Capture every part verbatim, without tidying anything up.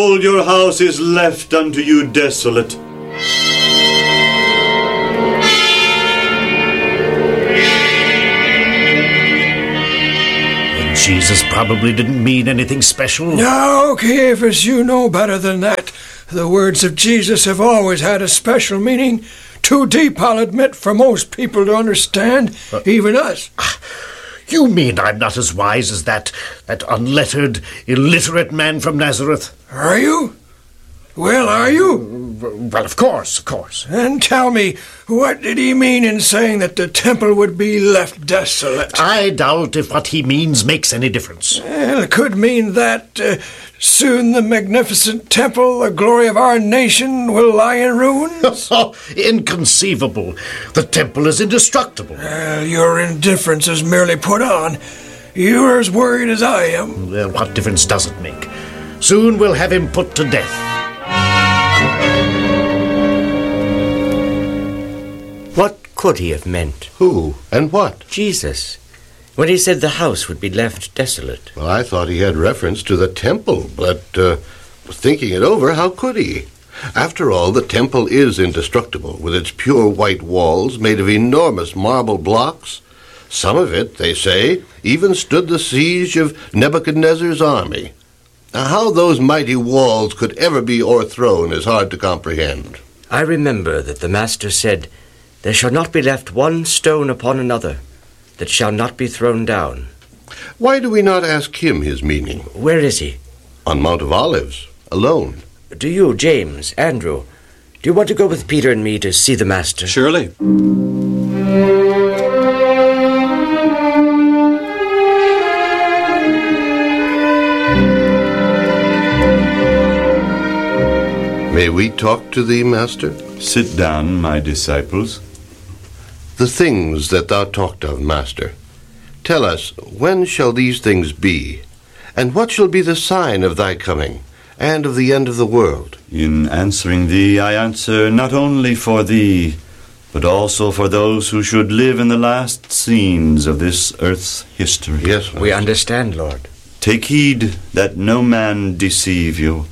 All your house is left unto you desolate. And Jesus probably didn't mean anything special. No, Caiaphas, you know better than that. The words of Jesus have always had a special meaning. Too deep, I'll admit, for most people to understand, uh, even us. You mean I'm not as wise as that, that unlettered, illiterate man from Nazareth? Are you? Well, are you? Well, of course, of course. And tell me, what did he mean in saying that the temple would be left desolate? I doubt if what he means makes any difference. Well, it could mean that uh, soon the magnificent temple, the glory of our nation, will lie in ruins. Oh, inconceivable. The temple is indestructible. Well, your indifference is merely put on. You're as worried as I am. Well, what difference does it make? Soon we'll have him put to death. What could he have meant? Who and what? Jesus. When he said the house would be left desolate. Well, I thought he had reference to the temple, but uh, thinking it over, how could he? After all, the temple is indestructible, with its pure white walls made of enormous marble blocks. Some of it, they say, even stood the siege of Nebuchadnezzar's army. Now, how those mighty walls could ever be o'erthrown is hard to comprehend. I remember that the Master said, "There shall not be left one stone upon another that shall not be thrown down." Why do we not ask him his meaning? Where is he? On Mount of Olives, alone. Do you, James, Andrew, do you want to go with Peter and me to see the Master? Surely. May we talk to thee, Master? Sit down, my disciples. The things that thou talked of, Master, tell us, when shall these things be? And what shall be the sign of thy coming, and of the end of the world? In answering thee, I answer not only for thee, but also for those who should live in the last scenes of this earth's history. Yes, Master. We understand, Lord. Take heed that no man deceive you.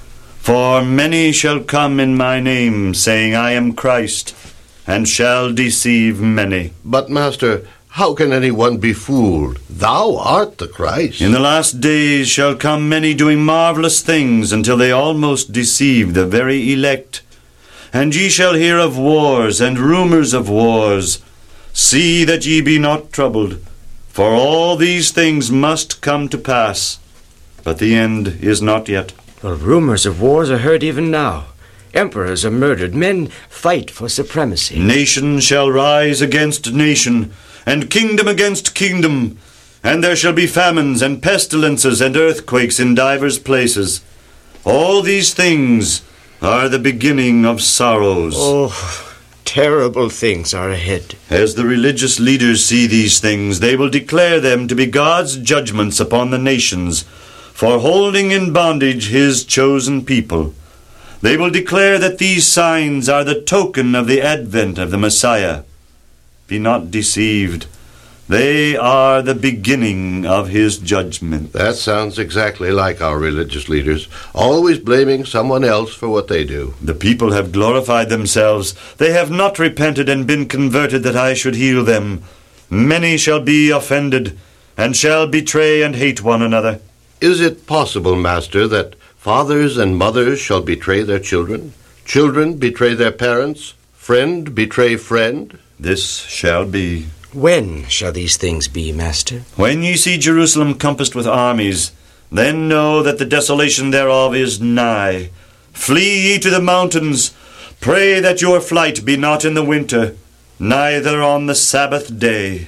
For many shall come in my name, saying, I am Christ, and shall deceive many. But, Master, how can anyone be fooled? Thou art the Christ. In the last days shall come many doing marvelous things, until they almost deceive the very elect. And ye shall hear of wars and rumors of wars. See that ye be not troubled, for all these things must come to pass. But the end is not yet. Well, rumors of wars are heard even now. Emperors are murdered. Men fight for supremacy. Nation shall rise against nation, and kingdom against kingdom. And there shall be famines and pestilences and earthquakes in divers places. All these things are the beginning of sorrows. Oh, terrible things are ahead. As the religious leaders see these things, they will declare them to be God's judgments upon the nations, for holding in bondage his chosen people. They will declare that these signs are the token of the advent of the Messiah. Be not deceived. They are the beginning of his judgment. That sounds exactly like our religious leaders, always blaming someone else for what they do. The people have glorified themselves. They have not repented and been converted that I should heal them. Many shall be offended, and shall betray and hate one another. Is it possible, Master, that fathers and mothers shall betray their children, children betray their parents, friend betray friend? This shall be. When shall these things be, Master? When ye see Jerusalem compassed with armies, then know that the desolation thereof is nigh. Flee ye to the mountains. Pray that your flight be not in the winter, neither on the Sabbath day.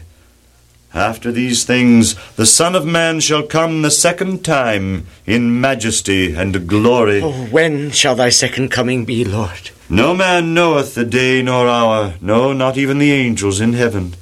After these things the Son of Man shall come the second time in majesty and glory. Oh, when shall thy second coming be, Lord? No man knoweth the day nor hour, no, not even the angels in heaven.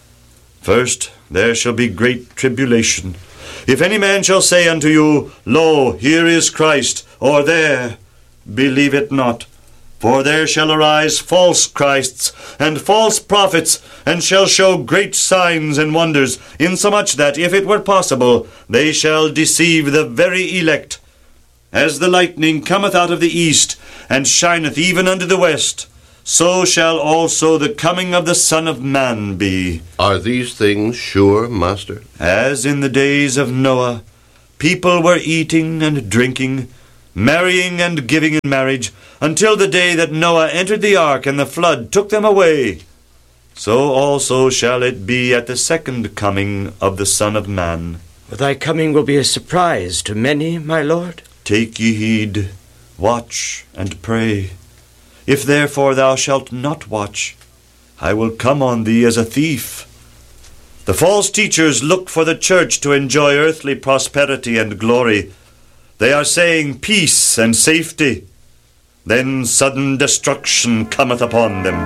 First there shall be great tribulation. If any man shall say unto you, Lo, here is Christ, or there, believe it not. For there shall arise false Christs and false prophets, and shall show great signs and wonders, insomuch that, if it were possible, they shall deceive the very elect. As the lightning cometh out of the east, and shineth even unto the west, so shall also the coming of the Son of Man be. Are these things sure, Master? As in the days of Noah, people were eating and drinking, marrying and giving in marriage, until the day that Noah entered the ark, and the flood took them away. So also shall it be at the second coming of the Son of Man. For thy coming will be a surprise to many, my Lord. Take ye heed, watch and pray. If therefore thou shalt not watch, I will come on thee as a thief. The false teachers look for the church to enjoy earthly prosperity and glory. They are saying peace and safety. Then sudden destruction cometh upon them.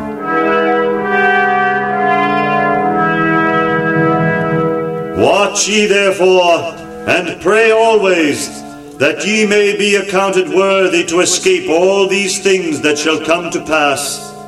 Watch ye therefore, and pray always, that ye may be accounted worthy to escape all these things that shall come to pass,